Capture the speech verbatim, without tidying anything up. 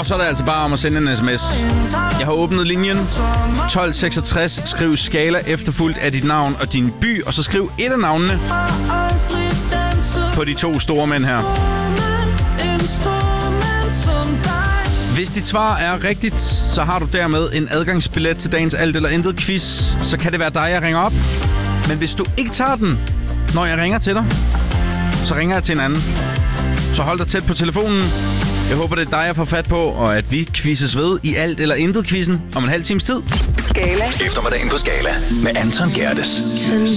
så er det altså bare om at sende en sms. Jeg har åbnet linjen tolv seksogtres. Skriv Skala efterfulgt af dit navn og din by, og så skriv et af navnene på de to store mænd her. Hvis dit svar er rigtigt, så har du dermed en adgangsbillet til dagens Alt eller Intet quiz. Så kan det være dig, jeg ringer op. Men hvis du ikke tager den, når jeg ringer til dig, så ringer jeg til en anden. Så hold dig tæt på telefonen. Jeg håber, det er dig, jeg får fat på, og at vi quizzes ved i Alt eller Intet-quizzen om en halv times tid. Skala. Eftermiddagen på Skala med Anton Gerdes.